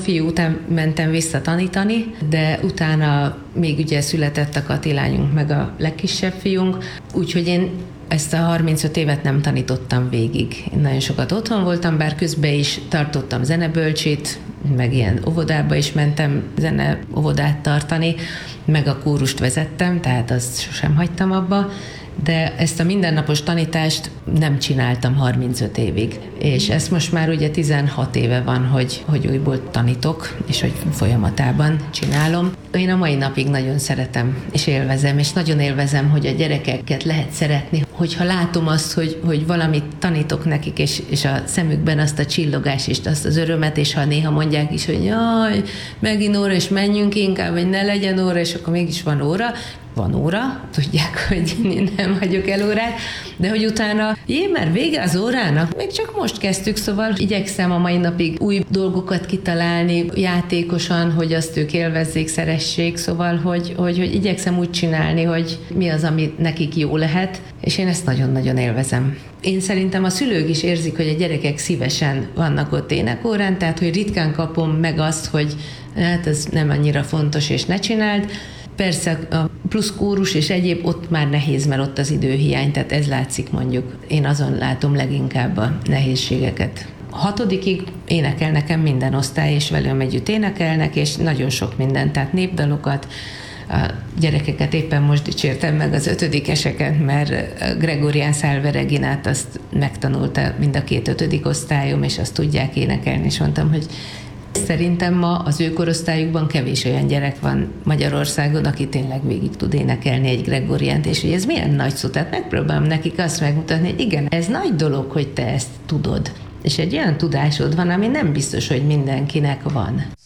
fiú után mentem vissza tanítani, de utána még ugye született a Kati lányunk, meg a legkisebb fiunk, úgyhogy én ezt a 35 évet nem tanítottam végig. Én nagyon sokat otthon voltam, bár közben is tartottam zenebölcsét, meg ilyen óvodába is mentem zeneóvodát tartani, meg a kórust vezettem, tehát azt sosem hagytam abba, de ezt a mindennapos tanítást nem csináltam 35 évig. És ezt most már ugye 16 éve van, hogy újból tanítok, és hogy folyamatában csinálom. Én a mai napig nagyon szeretem, és élvezem, és nagyon élvezem, hogy a gyerekeket lehet szeretni, hogyha látom azt, hogy valamit tanítok nekik, és a szemükben azt a csillogást, és azt az örömet, és ha néha mondják is, hogy jaj, megint óra, és menjünk inkább, vagy ne legyen óra, és akkor mégis van óra, tudják, hogy én nem hagyok el órát, de hogy utána, már vége az órának, még csak most kezdtük, szóval igyekszem a mai napig új dolgokat kitalálni játékosan, hogy azt ők élvezzék, szeressék, szóval, hogy igyekszem úgy csinálni, hogy mi az, ami nekik jó lehet, és én ezt nagyon-nagyon élvezem. Én szerintem a szülők is érzik, hogy a gyerekek szívesen vannak ott énekórán, tehát hogy ritkán kapom meg azt, hogy hát ez nem annyira fontos, és ne csináld. Persze a plusz kórus és egyéb ott már nehéz, mert ott az időhiány, tehát ez látszik mondjuk. Én azon látom leginkább a nehézségeket. 6-ig énekel nekem minden osztály, és velem együtt énekelnek, és nagyon sok minden, tehát népdalokat, a gyerekeket éppen most dicsértem meg az 5-eseket, mert Gregorián Salve Reginát azt megtanulta mind a 2 5. osztályom, és azt tudják énekelni, és mondtam, hogy szerintem ma az ő korosztályukban kevés olyan gyerek van Magyarországon, aki tényleg végig tud énekelni egy Gregoriánt, és hogy ez milyen nagy szó, tehát megpróbálom nekik azt megmutatni, hogy igen, ez nagy dolog, hogy te ezt tudod. És egy olyan tudásod van, ami nem biztos, hogy mindenkinek van.